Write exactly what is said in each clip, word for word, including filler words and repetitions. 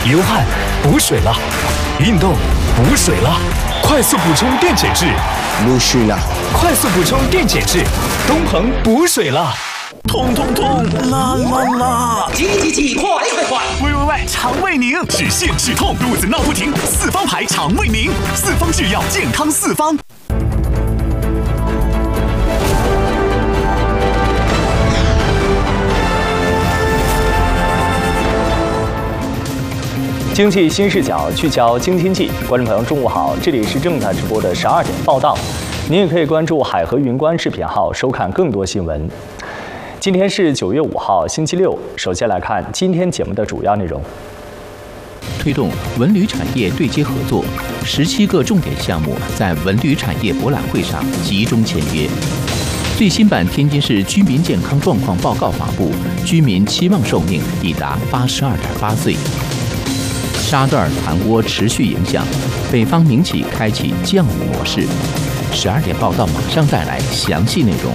流汗补水了，运动补水了，快速补充电解质， 补水了， 快速补充电解质，东鹏补水了。 痛痛痛，啦啦啦！ 急急急，快快快！ 喂喂喂，肠胃宁，止泻止痛，肚子闹不停，四方牌肠胃宁，四方制药，健康四方。 经济新视角聚焦京津冀，观众朋友中午好，这里是正在直播的十二点报道，您也可以关注海河云观视频号收看更多新闻。今天是九月五号，星期六。首先来看今天节目的主要内容。 推动文旅产业对接合作，十七个重点项目在文旅产业博览会上集中签约。最新版天津市居民健康状况报告发布，居民期望寿命已达八十二点八岁。沙袋痰窝持续影响，北方民企开启降雨模式。十二点报道马上带来详细内容。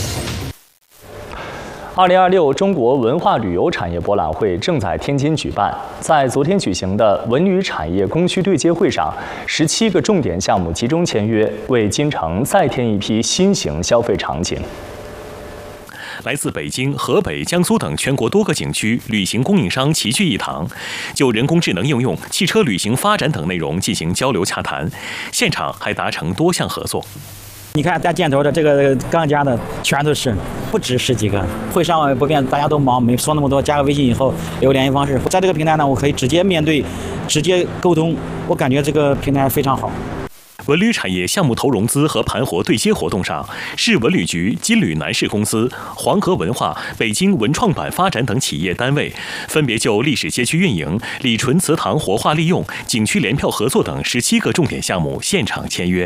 二零二六中国文化旅游产业博览会正在天津举办。在昨天举行的文旅产业供需对接会上，十七个重点项目集中签约，为京城再添一批新型消费场景。 来自北京、河北、江苏等全国多个景区旅行供应商齐聚一堂，就人工智能应用、汽车旅行发展等内容进行交流洽谈，现场还达成多项合作。 你看带箭头的这个钢架的全都是，不止十几个。会上不便，大家都忙，没说那么多。加个微信以后有联系方式，在这个平台呢，我可以直接面对，直接沟通。我感觉这个平台非常好。 文旅产业项目投融资和盘活对接活动上，市文旅局、金旅南市公司、黄河文化、北京文创板发展等企业单位，分别就历史街区运营、李纯祠堂活化利用、景区联票合作等十七个重点项目现场签约。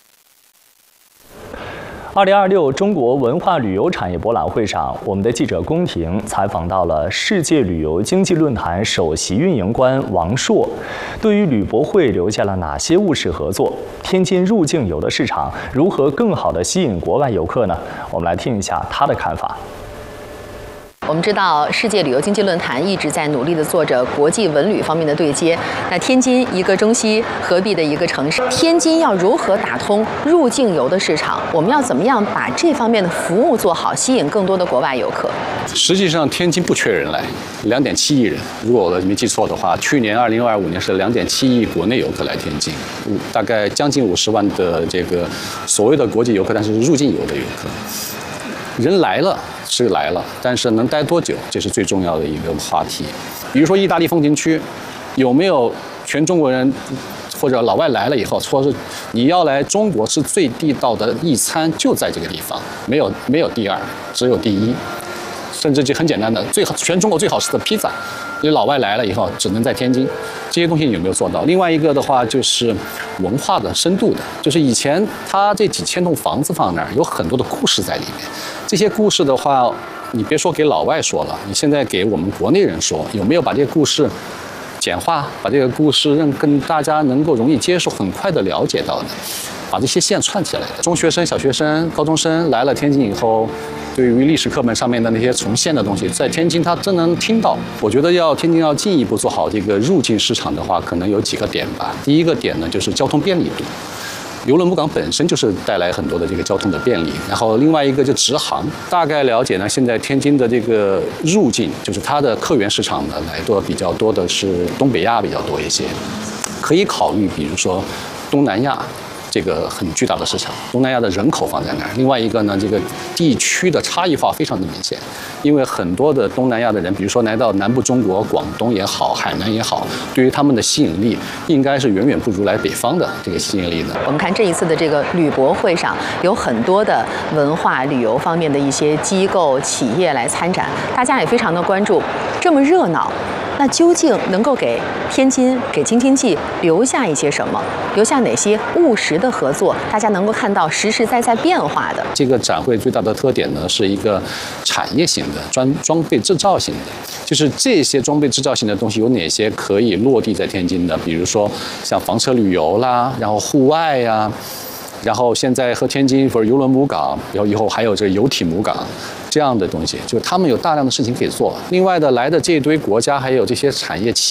二零二六中国文化旅游产业博览会上，我们的记者龚婷采访到了世界旅游经济论坛首席运营官王硕，对于旅博会留下了哪些务实合作？天津入境游的市场如何更好地吸引国外游客呢？我们来听一下他的看法。 我们知道，世界旅游经济论坛一直在努力地做着国际文旅方面的对接。那天津一个中西合璧的一个城市，天津要如何打通入境游的市场？我们要怎么样把这方面的服务做好，吸引更多的国外游客？ 实际上，天津不缺人来，两点七亿人。如果我没记错的话，去年二零二五年是两点七亿国内游客来天津，大概将近五十万的这个所谓的国际游客，但是入境游的游客。人来了是来了，但是能待多久，这是最重要的一个话题。比如说意大利风情区，有没有全中国人或者老外来了以后，说是你要来中国吃最地道的一餐，就在这个地方，没有没有第二，只有第一。甚至就很简单的，最好全中国最好吃的披萨，因为老外来了以后只能在天津，这些东西有没有做到？另外一个的话就是文化的深度的，就是以前它这几千栋房子放那儿，有很多的故事在里面。这些故事的话，你别说给老外说了，你现在给我们国内人说，有没有把这个故事简化，把这个故事让跟大家能够容易接受、很快的了解到的，把这些线串起来的。中学生、小学生、高中生来了天津以后，对于历史课本上面的那些重现的东西，在天津他真能听到。我觉得要天津要进一步做好这个入境市场的话，可能有几个点吧。第一个点呢，就是交通便利度。邮轮母港本身就是带来很多的这个交通的便利，然后另外一个就直航。大概了解呢，现在天津的这个入境，就是它的客源市场呢来多比较多的是东北亚比较多一些，可以考虑比如说东南亚。这个很巨大的市场，东南亚的人口放在那儿。另外一个呢，这个地区的差异化非常的明显，因为很多的东南亚的人，比如说来到南部中国，广东也好，海南也好，对于他们的吸引力，应该是远远不如来北方的这个吸引力的。 我们看这一次的这个旅博会上，有很多的文化旅游方面的一些机构、企业来参展，大家也非常的关注，这么热闹。那究竟能够给天津、给京津冀留下一些什么？留下哪些务实的合作？大家能够看到实实在在变化的。 这个展会最大的特点呢，是一个产业型的、装装备制造型的，就是这些装备制造型的东西有哪些可以落地在天津的？比如说像房车旅游啦，然后户外呀。然后现在和天津不是邮轮母港，然后以后还有这个游体母港这样的东西，就是他们有大量的事情可以做。另外的来的这一堆国家还有这些产业企